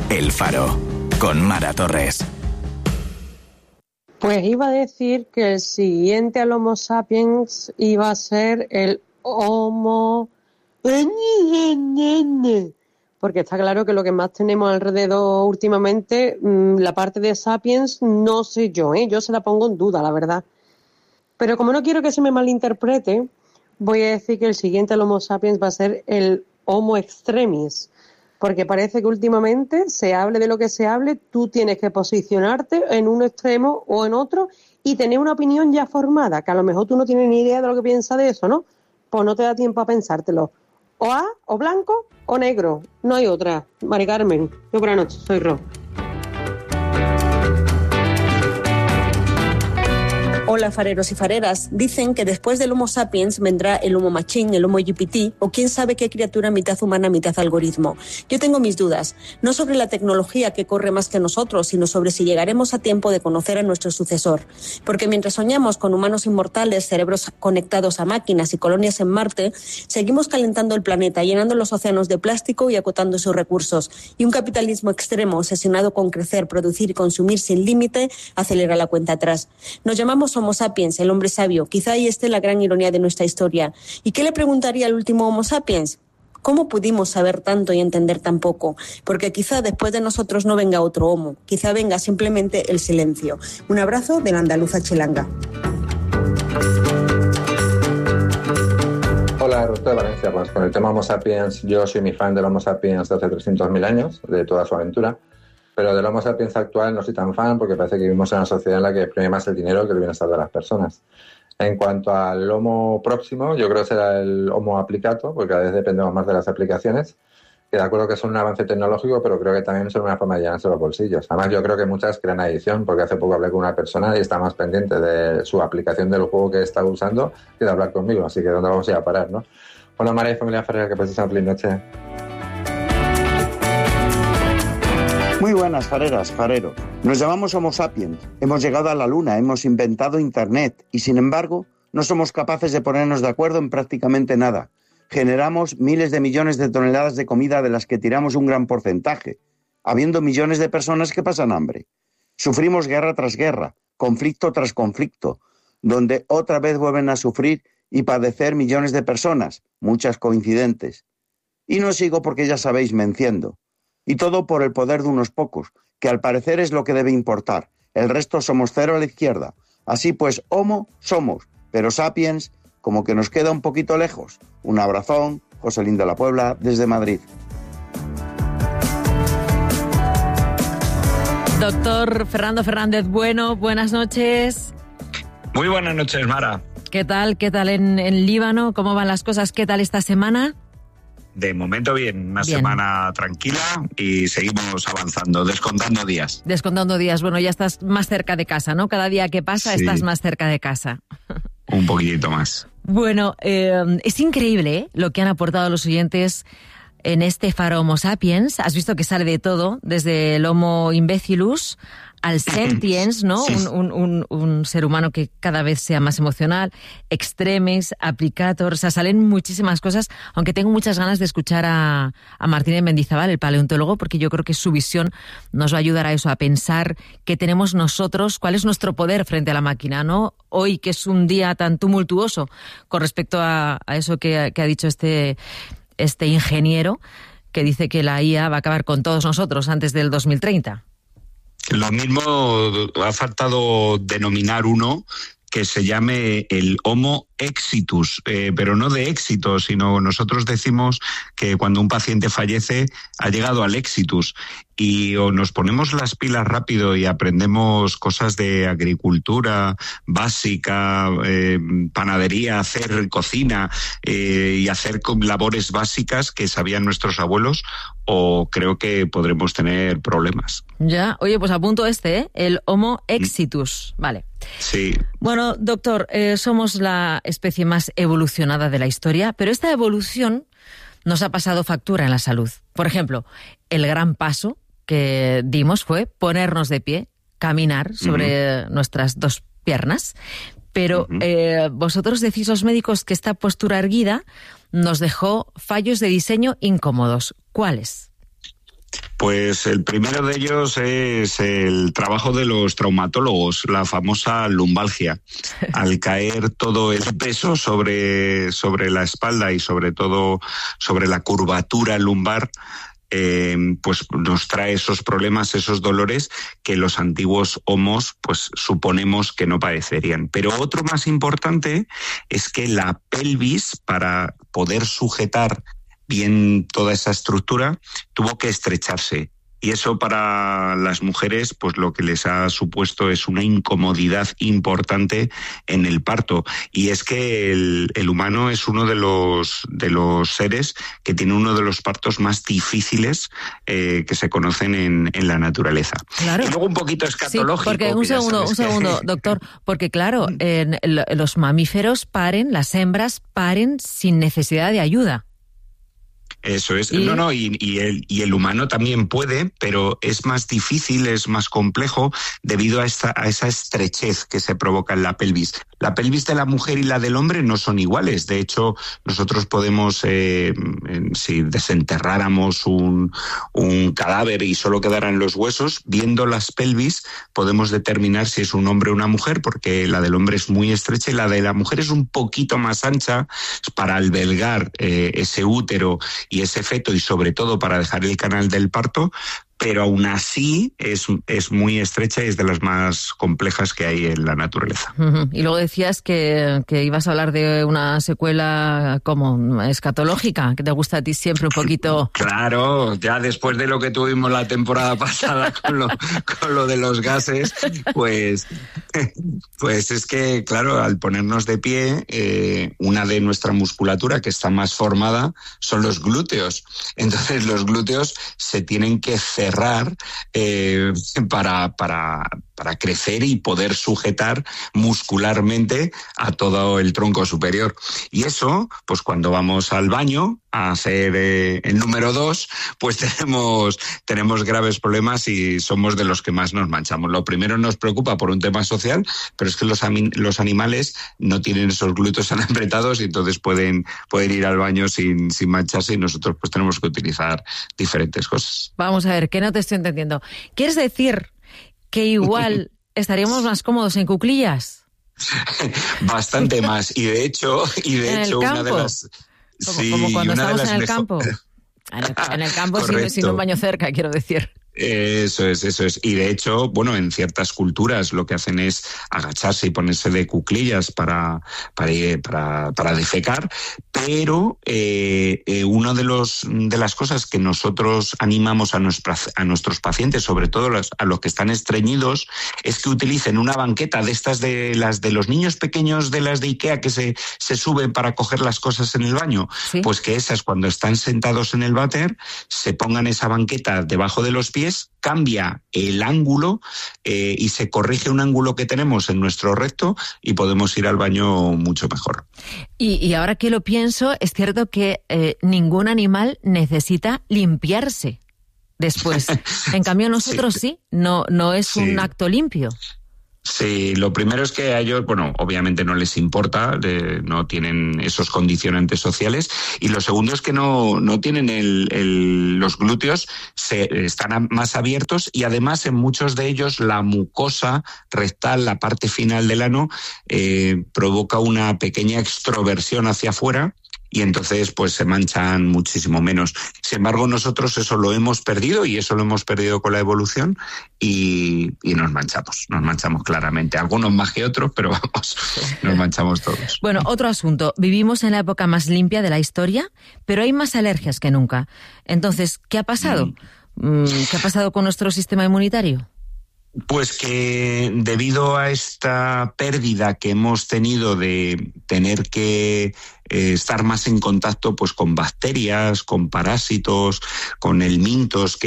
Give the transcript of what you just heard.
El Faro, con Mara Torres. Pues iba a decir que el siguiente al Homo sapiens iba a ser el Homo... Porque está claro que lo que más tenemos alrededor últimamente, la parte de sapiens, no sé yo, yo se la pongo en duda, la verdad. Pero como no quiero que se me malinterprete, voy a decir que el siguiente al Homo sapiens va a ser el Homo extremis. Porque parece que últimamente, se hable de lo que se hable, tú tienes que posicionarte en un extremo o en otro y tener una opinión ya formada, que a lo mejor tú no tienes ni idea de lo que piensas de eso, ¿no? Pues no te da tiempo a pensártelo. O A, o blanco, o negro. No hay otra. Mari Carmen, yo buenas noches, soy Ro. Hola, fareros y fareras. Dicen que después del Homo sapiens vendrá el Homo machine, el Homo GPT, o quién sabe qué criatura mitad humana, mitad algoritmo. Yo tengo mis dudas, no sobre la tecnología que corre más que nosotros, sino sobre si llegaremos a tiempo de conocer a nuestro sucesor. Porque mientras soñamos con humanos inmortales, cerebros conectados a máquinas y colonias en Marte, seguimos calentando el planeta, llenando los océanos de plástico y acotando sus recursos. Y un capitalismo extremo, obsesionado con crecer, producir y consumir sin límite, acelera la cuenta atrás. Nos llamamos Homo sapiens, el hombre sabio. Quizá ahí esté la gran ironía de nuestra historia. ¿Y qué le preguntaría al último Homo sapiens? ¿Cómo pudimos saber tanto y entender tan poco? Porque quizá después de nosotros no venga otro Homo, quizá venga simplemente el silencio. Un abrazo de la andaluza chilanga. Hola, Roberto de Valencia. Pues con el tema Homo sapiens, yo soy mi fan del Homo sapiens de hace 300.000 años, de toda su aventura. Pero del Homo sapiens actual no soy tan fan porque parece que vivimos en una sociedad en la que prime más el dinero que el bienestar de las personas. En cuanto al Homo próximo, yo creo que será el Homo applicato, porque cada vez dependemos más de las aplicaciones, que de acuerdo que son un avance tecnológico, pero creo que también son una forma de llenarse los bolsillos. Además, yo creo que muchas crean adicción, porque hace poco hablé con una persona y está más pendiente de su aplicación del juego que está usando que de hablar conmigo, así que ¿dónde vamos a ir a parar, no? Bueno, María y familia Ferrer, que paséis una feliz noche. Muy buenas, fareras, fareros. Nos llamamos Homo sapiens, hemos llegado a la Luna, hemos inventado Internet y, sin embargo, no somos capaces de ponernos de acuerdo en prácticamente nada. Generamos miles de millones de toneladas de comida de las que tiramos un gran porcentaje, habiendo millones de personas que pasan hambre. Sufrimos guerra tras guerra, conflicto tras conflicto, donde otra vez vuelven a sufrir y padecer millones de personas, muchas coincidentes. Y no sigo porque ya sabéis, me enciendo. Y todo por el poder de unos pocos, que al parecer es lo que debe importar. El resto somos cero a la izquierda. Así pues, Homo somos, pero Sapiens como que nos queda un poquito lejos. Un abrazón, Joselín de la Puebla, desde Madrid. Doctor Fernando Fernández Bueno, buenas noches. Muy buenas noches, Mara. ¿Qué tal en Líbano? ¿Cómo van las cosas? ¿Qué tal esta semana? De momento bien, una semana tranquila y seguimos avanzando, descontando días. Descontando días, bueno, ya estás más cerca de casa, ¿no? Cada día que pasa estás más cerca de casa. Un poquitito más. Bueno, es increíble lo que han aportado los oyentes en este Faro Homo Sapiens. Has visto que sale de todo, desde el Homo Imbecilus al Sentiens, ¿no? Un ser humano que cada vez sea más emocional, extremis, applicator, o sea, salen muchísimas cosas, aunque tengo muchas ganas de escuchar a Martínez Mendizábal, el paleontólogo, porque yo creo que su visión nos va a ayudar a eso, a pensar qué tenemos nosotros, cuál es nuestro poder frente a la máquina, ¿no? Hoy, que es un día tan tumultuoso con respecto a eso que ha dicho este ingeniero, que dice que la IA va a acabar con todos nosotros antes del 2030. Lo mismo ha faltado denominar uno que se llame el Homo exitus, pero no de éxito, sino nosotros decimos que cuando un paciente fallece ha llegado al exitus y o nos ponemos las pilas rápido y aprendemos cosas de agricultura básica, panadería, hacer cocina y hacer labores básicas que sabían nuestros abuelos, o creo que podremos tener problemas. Ya, oye, pues apunto el Homo exitus, vale. Sí. Bueno, doctor, somos la especie más evolucionada de la historia, pero esta evolución nos ha pasado factura en la salud. Por ejemplo, el gran paso que dimos fue ponernos de pie, caminar sobre nuestras dos piernas, pero vosotros decís, los médicos, que esta postura erguida nos dejó fallos de diseño incómodos. ¿Cuáles? Pues el primero de ellos es el trabajo de los traumatólogos, la famosa lumbalgia. Al caer todo el peso sobre la espalda y sobre todo sobre la curvatura lumbar, pues nos trae esos problemas, esos dolores que los antiguos homos pues suponemos que no padecerían. Pero otro más importante es que la pelvis, para poder sujetar bien toda esa estructura, tuvo que estrecharse. Y eso para las mujeres, pues lo que les ha supuesto es una incomodidad importante en el parto. Y es que el humano es uno de los seres que tiene uno de los partos más difíciles que se conocen en la naturaleza. Claro. Y luego un poquito escatológico. Sí, porque un segundo, doctor, porque claro, los mamíferos paren, las hembras paren sin necesidad de ayuda. Eso es. Y el humano también puede, pero es más difícil, es más complejo debido a esa estrechez que se provoca en la pelvis. La pelvis de la mujer y la del hombre no son iguales. De hecho, nosotros podemos, si desenterráramos un cadáver y solo quedaran los huesos, viendo las pelvis podemos determinar si es un hombre o una mujer, porque la del hombre es muy estrecha y la de la mujer es un poquito más ancha para albergar ese útero y ese feto, y sobre todo para dejar el canal del parto, pero aún así es muy estrecha y es de las más complejas que hay en la naturaleza. Y luego decías que ibas a hablar de una secuela como escatológica, que te gusta a ti siempre un poquito. Claro, ya después de lo que tuvimos la temporada pasada con lo de los gases, pues es que, claro, al ponernos de pie, una de nuestra musculatura que está más formada son los glúteos. Entonces los glúteos se tienen que cerrar para crecer y poder sujetar muscularmente a todo el tronco superior. Y eso, pues cuando vamos al baño a hacer el número 2, pues tenemos graves problemas y somos de los que más nos manchamos. Lo primero nos preocupa por un tema social, pero es que los animales no tienen esos glúteos tan apretados y entonces pueden ir al baño sin mancharse, y nosotros pues tenemos que utilizar diferentes cosas. Vamos a ver, que no te estoy entendiendo. ¿Quieres decir que igual estaríamos más cómodos en cuclillas? Bastante más. Y de hecho una de las... Como cuando estamos en el campo. En el campo sin un baño cerca, quiero decir. Eso es. Y de hecho, bueno, en ciertas culturas lo que hacen es agacharse y ponerse de cuclillas para defecar, pero una de las cosas que nosotros animamos a nuestros pacientes, sobre todo a los que están estreñidos, es que utilicen una banqueta de estas de las de los niños pequeños, de las de Ikea que se suben para coger las cosas en el baño. ¿Sí? Pues que esas, cuando están sentados en el váter, se pongan esa banqueta debajo de los pies, cambia el ángulo y se corrige un ángulo que tenemos en nuestro recto y podemos ir al baño mucho mejor. Y ahora que lo pienso, es cierto que ningún animal necesita limpiarse después. En cambio nosotros sí, no es un acto limpio. Sí, lo primero es que a ellos, bueno, obviamente no les importa, no tienen esos condicionantes sociales, y lo segundo es que no tienen los glúteos, están más abiertos, y además en muchos de ellos la mucosa rectal, la parte final del ano, provoca una pequeña extroversión hacia afuera, y entonces pues se manchan muchísimo menos. Sin embargo, nosotros eso lo hemos perdido, y eso lo hemos perdido con la evolución, y nos manchamos claramente. Algunos más que otros, pero vamos, nos manchamos todos. Bueno, otro asunto. Vivimos en la época más limpia de la historia, pero hay más alergias que nunca. Entonces, ¿qué ha pasado? ¿Qué ha pasado con nuestro sistema inmunitario? Pues que debido a esta pérdida que hemos tenido de tener que estar más en contacto pues con bacterias, con parásitos, con helmintos